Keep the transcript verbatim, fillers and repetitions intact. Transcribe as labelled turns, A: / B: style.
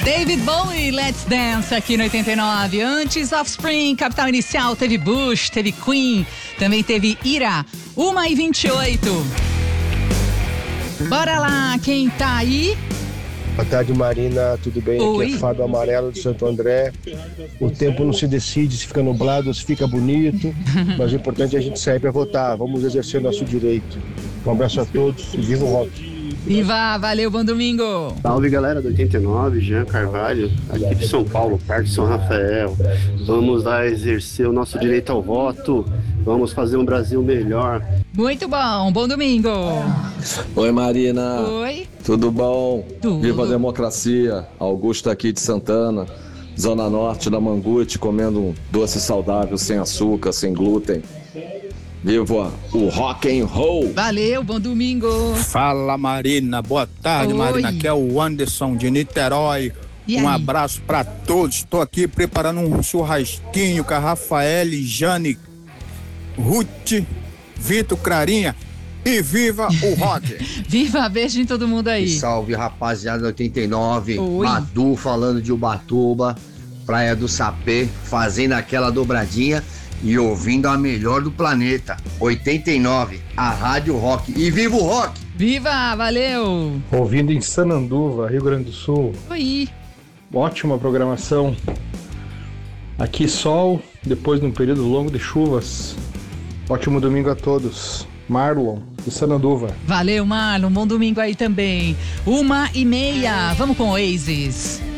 A: David Bowie, Let's Dance aqui no oitenta e nove. Antes, Offspring, Capital Inicial, teve Bush, teve Queen, também teve Ira, uma e vinte e oito. Bora lá, quem tá aí?
B: Boa tarde, Marina, tudo bem?
A: Oi.
B: Aqui é Fábio Amarelo de Santo André. O tempo não se decide se fica nublado ou se fica bonito, mas o importante é a gente sair para votar. Vamos exercer nosso direito. Um abraço a todos e viva o rock.
A: Viva, valeu, bom domingo.
C: Salve, galera do oitenta e nove, Jean Carvalho, aqui de São Paulo, Parque São Rafael. Vamos lá exercer o nosso direito ao voto, vamos fazer um Brasil melhor.
A: Muito bom, bom domingo.
D: Oi, Marina.
A: Oi.
D: Tudo bom?
A: Tudo.
D: Viva a democracia. Augusto aqui de Santana, Zona Norte da Mangute, comendo um doce saudável, sem açúcar, sem glúten. Viva o rock and roll!
A: Valeu, bom domingo.
E: Fala, Marina, boa tarde.
A: Oi.
E: Marina, aqui é o Anderson de Niterói.
A: E
E: um
A: aí?
E: abraço pra todos. Estou aqui preparando um churrasquinho com a Rafael, Jane, Ruth, Vitor, Clarinha. E viva o rock!
A: Viva, beijo em todo mundo aí.
F: Salve, rapaziada do oitenta e nove.
A: Oi.
F: Madu falando de Ubatuba, Praia do Sapê, fazendo aquela dobradinha e ouvindo a melhor do planeta. oitenta e nove, a Rádio Rock. E viva o rock!
A: Viva, valeu.
B: Ouvindo em Sananduva, Rio Grande do Sul.
A: Oi.
B: Ótima programação. Aqui sol, depois de um período longo de chuvas. Ótimo domingo a todos. Marlon, de Sananduva.
A: Valeu, Marlon, bom domingo aí também. Uma e meia, vamos com Oasis.